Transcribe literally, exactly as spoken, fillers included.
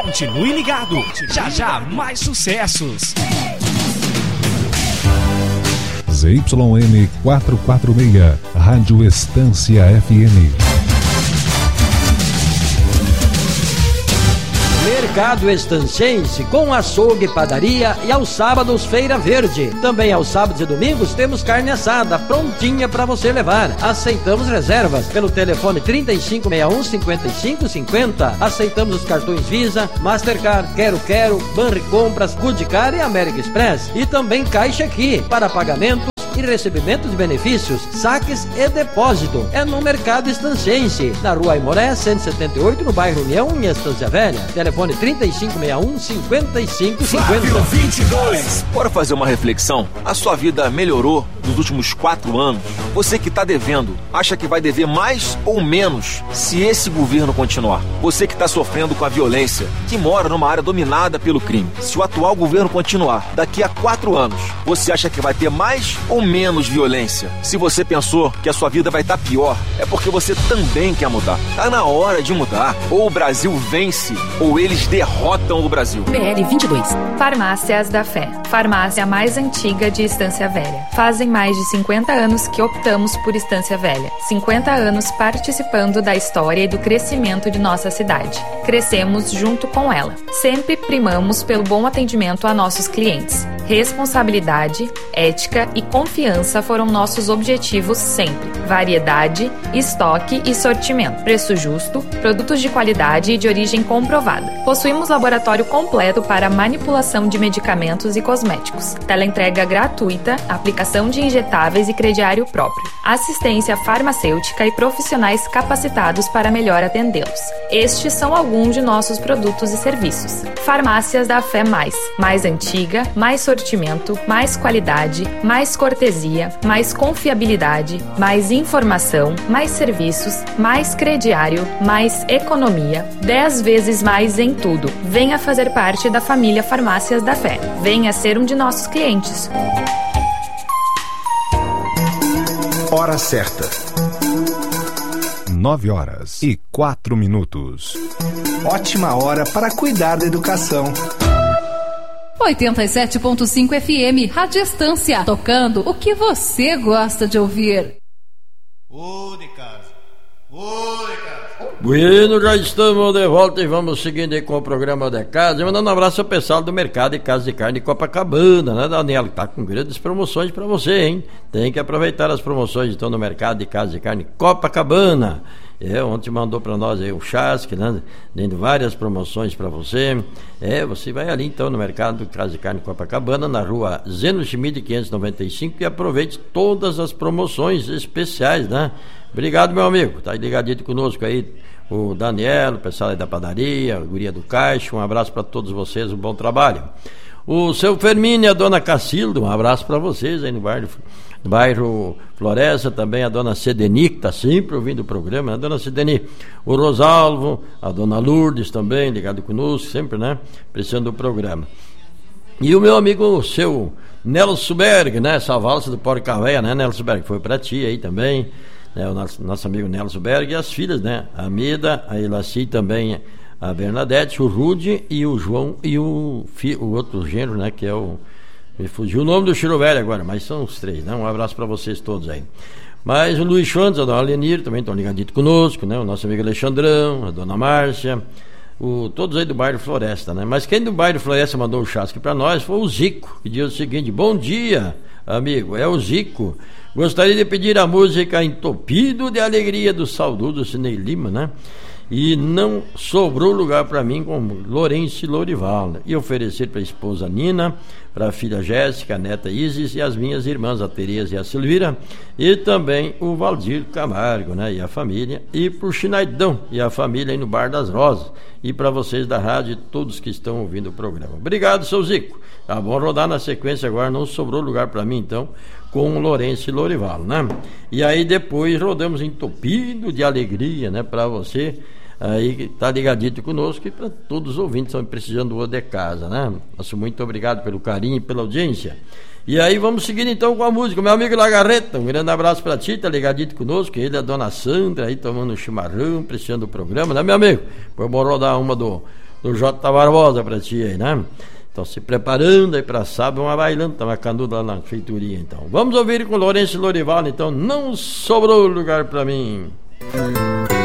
Continue ligado, já já mais sucessos. Z Y N quatrocentos e quarenta e seis, Rádio Estância F M. Mercado Estancense com açougue, padaria e aos sábados Feira Verde. Também aos sábados e domingos temos carne assada prontinha para você levar. Aceitamos reservas pelo telefone trinta e cinco sessenta e um, cinquenta e cinco cinquenta. Aceitamos os cartões Visa, Mastercard, Quero Quero, Banri Compras, Goodcar e American Express. E também Caixa Aqui para pagamento e recebimento de benefícios, saques e depósito. É no Mercado Estancense, na Rua Aimoré, cento e setenta e oito, no bairro União, em Estância Velha. Telefone trinta e cinco sessenta e um, cinquenta e cinco cinquenta. vinte e dois. Bora fazer uma reflexão? A sua vida melhorou nos últimos quatro anos? Você que está devendo, acha que vai dever mais ou menos se esse governo continuar? Você que está sofrendo com a violência, que mora numa área dominada pelo crime, se o atual governo continuar, daqui a quatro anos, você acha que vai ter mais ou menos violência? Se você pensou que a sua vida vai estar pior, é porque você também quer mudar. Tá na hora de mudar. Ou o Brasil vence, ou eles derrotam o Brasil. B L vinte e dois. Farmácias da Fé. Farmácia mais antiga de Estância Velha. Fazem mais de cinquenta anos que optamos por Estância Velha. cinquenta anos participando da história e do crescimento de nossa cidade. Crescemos junto com ela. Sempre primamos pelo bom atendimento a nossos clientes. Responsabilidade, ética e confiança foram nossos objetivos sempre. Variedade, estoque e sortimento. Preço justo, produtos de qualidade e de origem comprovada. Possuímos laboratório completo para manipulação de medicamentos e cosméticos. Teleentrega gratuita, aplicação de injetáveis e crediário próprio. Assistência farmacêutica e profissionais capacitados para melhor atendê-los. Estes são alguns de nossos produtos e serviços. Farmácias da Fé Mais. Mais antiga, mais sortimento, mais qualidade, mais cortesia, mais confiabilidade, mais informação, mais serviços, mais crediário, mais economia, dez vezes mais em tudo. Venha fazer parte da família Farmácias da Fé. Venha ser um de nossos clientes. Hora certa. Nove horas e quatro minutos. Ótima hora para cuidar da educação. oitenta e sete ponto cinco F M, Rádio Estância, tocando o que você gosta de ouvir. Ô de casa, ô de casa. Bueno, já estamos de volta e vamos seguindo aí com o programa de casa. Mandando um abraço ao pessoal do Mercado de Casa de Carne de Copacabana, né, Daniela? Tá com grandes promoções para você, hein? Tem que aproveitar as promoções então no Mercado de Casa de Carne Copacabana. É, ontem mandou para nós aí o Chasque, né? Dando várias promoções para você. É, você vai ali então no Mercado de Casa de Carne Copacabana, na rua Zeno Schmid quinhentos e noventa e cinco, e aproveite todas as promoções especiais, né? Obrigado, meu amigo. Tá ligadinho conosco aí o Daniel, o pessoal aí da padaria, a guria do caixa. Um abraço para todos vocês, um bom trabalho. O seu Fermínio e a dona Cacilda, um abraço para vocês aí no bairro, no bairro Floresta. Também a dona Sedeni, que está sempre ouvindo o programa, né? A dona Sedeni, o Rosalvo, a dona Lourdes também, ligado conosco, sempre, né? Precisando do programa. E o meu amigo, o seu Nelson Berg, né? Essa valsa do Porca Véia, né, Nelson Berg? Foi para ti aí também, né? O nosso, nosso amigo Nelson Berg e as filhas, né? A Mida, a Elaci também, a Bernadette, o Rude e o João e o, o outro gênero, né? Que é o... Me fugiu o nome do Chiro Velho agora, mas são os três, né? Um abraço para vocês todos aí. Mas o Luiz Chantes, a dona Lenir também estão ligadinhos conosco, né? O nosso amigo Alexandrão, a dona Márcia, o, todos aí do bairro Floresta, né? Mas quem do bairro Floresta mandou o chasque para nós foi o Zico, que diz o seguinte: bom dia, amigo, é o Zico. Gostaria de pedir a música Entopido de Alegria do saudoso Cinei Lima, né? E não sobrou lugar para mim com Lourenço e Lorival, né? E oferecer para a esposa Nina, para a filha Jéssica, a neta Isis e as minhas irmãs, a Tereza e a Silvira, e também o Valdir Camargo, né? E a família, e para o Chinaidão e a família aí no Bar das Rosas, e para vocês da rádio e todos que estão ouvindo o programa. Obrigado, seu Zico. Tá bom rodar na sequência agora, não sobrou lugar para mim então, com o Lourenço e Lorival, né? E aí depois rodamos Entopido de Alegria, né? Para você aí tá ligadito conosco e para todos os ouvintes que estão precisando do de casa, né? Nosso muito obrigado pelo carinho e pela audiência. E aí vamos seguir então com a música. Meu amigo Lagarreta, um grande abraço para ti, tá ligadito conosco. Ele e a dona Sandra aí tomando um chimarrão, precisando do programa, né, meu amigo? Vamos rodar uma do do J. Barbosa pra ti aí, né? Estão se preparando aí pra sábado, uma bailando, tá marcando lá na feitoria, então. Vamos ouvir com Lourenço Lorival, então, Não Sobrou Lugar Pra Mim.